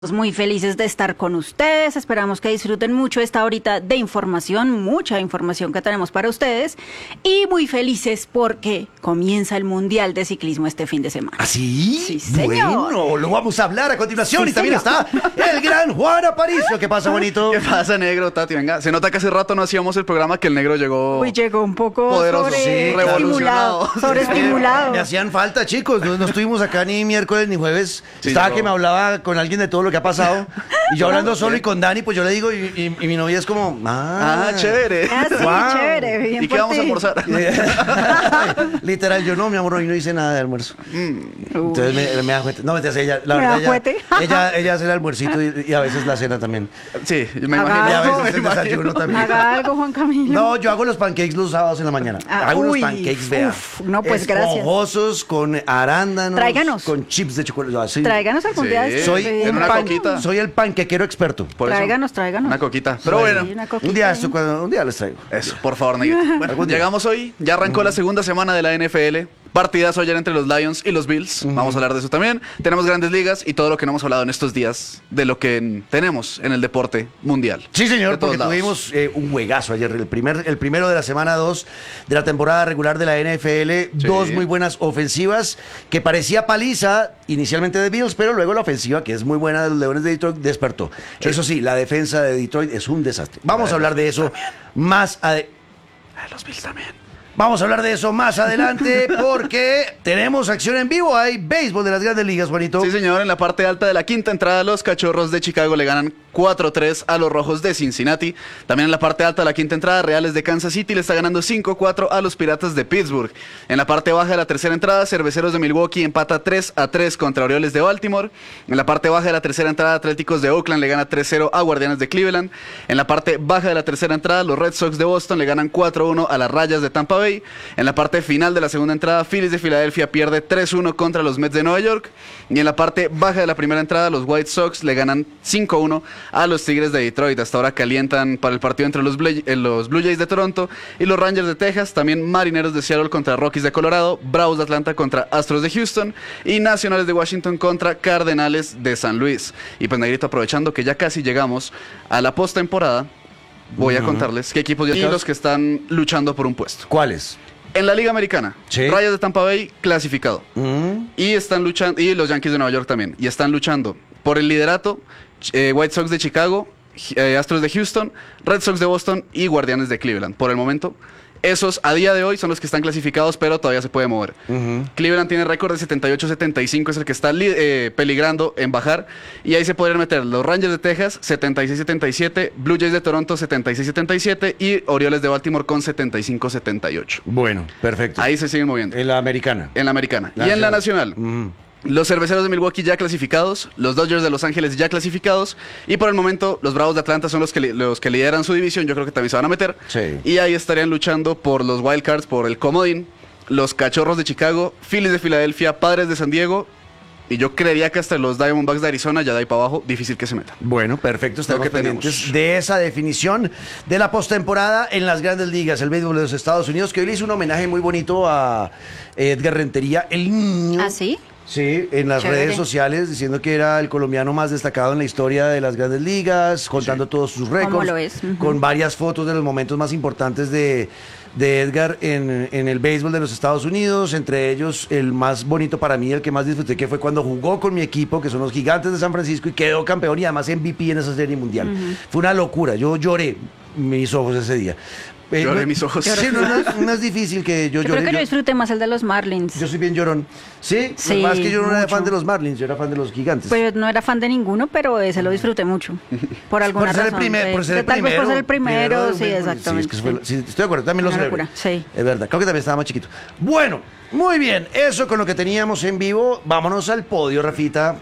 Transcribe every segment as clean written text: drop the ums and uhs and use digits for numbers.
Muy felices de estar con ustedes, esperamos que disfruten mucho esta horita de información, mucha información que tenemos para ustedes y muy felices porque comienza el Mundial de Ciclismo este fin de semana. ¿Ah, sí? Sí, señor. Bueno, lo vamos a hablar a continuación. Sí, Y también señor. está el gran Juan Aparicio. ¿Qué pasa, bonito? ¿Qué pasa, negro, Tati? Venga, se nota que hace rato no hacíamos el programa, que el negro llegó... Uy, llegó un poco Poderoso, sí, sobreestimulado, sobreestimulado. Me hacían falta, chicos. No estuvimos acá ni miércoles ni jueves. Sí, Estaba llegó. que me hablaba con alguien de todo lo que ha pasado. Y yo hablando solo y con Dani, pues yo le digo, y mi novia es como, chévere. Ah, sí, Wow. chévere, bien ¿Y qué por vamos a ti. almorzar? Literal, yo no, mi amor, hoy no hice nada de almuerzo. Entonces me da juguete. No, me ella, la ¿Me verdad, da juguete? ella hace el almuercito y a veces la cena también. Sí, me Haga Y a imagino. veces me el desayuno imagino. también. Haga algo, Juan Camilo. No, yo hago los pancakes los sábados en la mañana. Hago unos uy, pancakes, vea. uf, no, pues, gracias. Esponjosos, con arándanos. Tráiganos. Con chips de chocolate. Así. Tráiganos algún día. Sí. esto. Soy, en una coquita. soy el panquequero experto. Por eso, Tráiganos. una coquita. Pero Soy- bueno, Una coquita. Un día les traigo. eso, por favor, negrito. Bueno, Algún día. llegamos hoy, ya arrancó la segunda semana de la NFL. Partidazo ayer entre los Lions y los Bills. Vamos a hablar de eso también. Tenemos grandes ligas y todo lo que no hemos hablado en estos días de lo que tenemos en el deporte mundial. Sí, señor, De todos porque lados. tuvimos un juegazo ayer, el primero de la semana 2 de la temporada regular de la NFL, Sí. dos muy buenas ofensivas, que parecía paliza inicialmente de Bills, pero luego la ofensiva, que es muy buena de los Leones de Detroit, despertó. Sí. Eso sí, la defensa de Detroit es un desastre. Vamos a hablar de eso más adelante. Los Bills también. Vamos a hablar de eso más adelante porque tenemos acción en vivo. Hay béisbol de las grandes ligas, Juanito. Sí, señor, en la parte alta de la quinta entrada, los Cachorros de Chicago le ganan 4-3 a los Rojos de Cincinnati. También en la parte alta de la quinta entrada, Reales de Kansas City le está ganando 5-4 a los Piratas de Pittsburgh. En la parte baja de la tercera entrada, Cerveceros de Milwaukee empata 3-3 contra Orioles de Baltimore. En la parte baja de la tercera entrada, Atléticos de Oakland le gana 3-0 a Guardianes de Cleveland. En la parte baja de la tercera entrada, los Red Sox de Boston le ganan 4-1 a las Rayas de Tampa Bay. En la parte final de la segunda entrada, Phillies de Filadelfia pierde 3-1 contra los Mets de Nueva York. Y en la parte baja de la primera entrada, los White Sox le ganan 5-1 a los Tigres de Detroit. Hasta ahora calientan para el partido entre los Blue Jays de Toronto y los Rangers de Texas. También Marineros de Seattle contra Rockies de Colorado, Bravos de Atlanta contra Astros de Houston y Nacionales de Washington contra Cardenales de San Luis. Y pues, negrito, aprovechando que ya casi llegamos a la postemporada, voy a contarles qué equipos y los que están luchando por un puesto. ¿Cuáles? En la Liga Americana, Sí. Rayas de Tampa Bay clasificado. Y están luchando, y los Yankees de Nueva York también. Y están luchando por el liderato, White Sox de Chicago, Astros de Houston, Red Sox de Boston y Guardianes de Cleveland. Por el momento, esos a día de hoy son los que están clasificados, pero todavía se puede mover. Cleveland tiene récord de 78-75, es el que está peligrando en bajar. Y ahí se podrían meter los Rangers de Texas, 76-77, Blue Jays de Toronto, 76-77 y Orioles de Baltimore con 75-78. Bueno, perfecto. Ahí se siguen moviendo. En la americana. En la americana. Y en la nacional. Los Cerveceros de Milwaukee ya clasificados, los Dodgers de Los Ángeles ya clasificados y por el momento los Bravos de Atlanta son los que lideran su división. Yo creo que también se van a meter. Sí. Y ahí estarían luchando por los Wild Cards, por el comodín, los Cachorros de Chicago, Phillies de Filadelfia, Padres de San Diego. Y yo creería que hasta los Diamondbacks de Arizona, ya de ahí para abajo, difícil que se metan. Bueno, perfecto. Estamos Lo que pendientes tenemos. de esa definición de la postemporada en las grandes ligas, el béisbol de los Estados Unidos, que hoy le hizo un homenaje muy bonito a Edgar Rentería, el niño. ¿Ah, sí? Sí, en las Chévere. redes sociales diciendo que era el colombiano más destacado en la historia de las grandes ligas, contando todos sus récords, lo es? Ujú. con varias fotos de los momentos más importantes de Edgar en el béisbol de los Estados Unidos, entre ellos el más bonito para mí, el que más disfruté, que fue cuando jugó con mi equipo, que son los Gigantes de San Francisco, y quedó campeón y además MVP en esa serie mundial. Fue una locura, yo lloré mis ojos ese día. Lloré mis ojos. Sí, no es difícil que yo Yo llore. creo que yo disfruté más el de los Marlins. Yo soy bien llorón. Sí, Sí, lo que pasa es que yo no era mucho. fan de los Marlins, yo era fan de los Gigantes. Pues no era fan de ninguno, pero ese lo disfruté mucho. Por alguna Por ser el razón. por ser el Tal vez primero. por ser el primero, de sí, béisbol. exactamente. Sí, es que eso fue- sí, estoy de acuerdo, también lo Una celebré. locura, sí. Es verdad, creo que también estaba más chiquito. Bueno, muy bien, eso con lo que teníamos en vivo. Vámonos al podio, Rafita.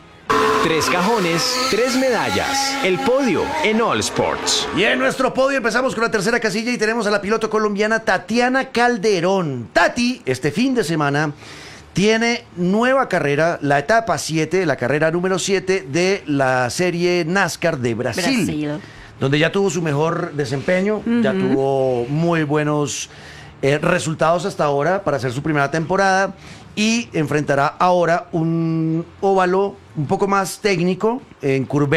3 cajones, 3 medallas. El podio en All Sports. Y en nuestro podio empezamos con la tercera casilla y tenemos a la piloto colombiana Tatiana Calderón. Tati, este fin de semana, tiene nueva carrera, la etapa 7, la carrera número 7 de la serie NASCAR de Brasil. Donde ya tuvo su mejor desempeño, ya tuvo muy buenos resultados hasta ahora para hacer su primera temporada y enfrentará ahora un óvalo un poco más técnico en curveo.